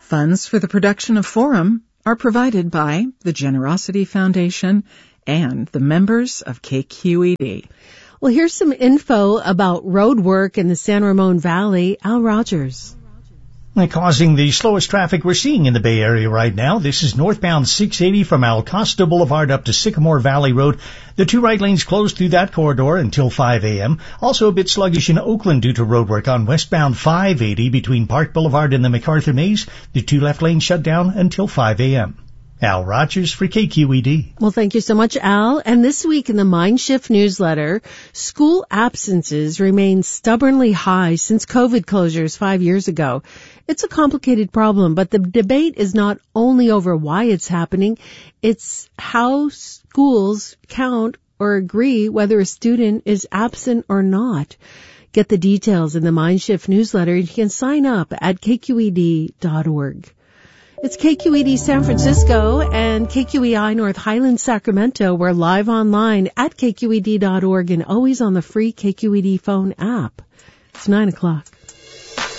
Funds for the production of Forum are provided by the Generosity Foundation and the members of KQED. Well, here's some info about road work in the San Ramon Valley. Al Rogers. Causing the slowest traffic we're seeing in the Bay Area right now. This is northbound 680 from Al Costa Boulevard up to Sycamore Valley Road. The two right lanes closed through that corridor until 5 a.m. Also a bit sluggish in Oakland due to roadwork on westbound 580 between Park Boulevard and the MacArthur Maze. The two left lanes shut down until 5 a.m. Al Rogers for KQED. Well, thank you so much, Al. And this week in the Mindshift newsletter, school absences remain stubbornly high since COVID closures 5 years ago. It's a complicated problem, but the debate is not only over why it's happening, it's how schools count or agree whether a student is absent or not. Get the details in the Mindshift newsletter. You can sign up at kqed.org. It's KQED San Francisco and KQEI North Highlands Sacramento. We're live online at kqed.org and always on the free KQED phone app. It's 9 o'clock.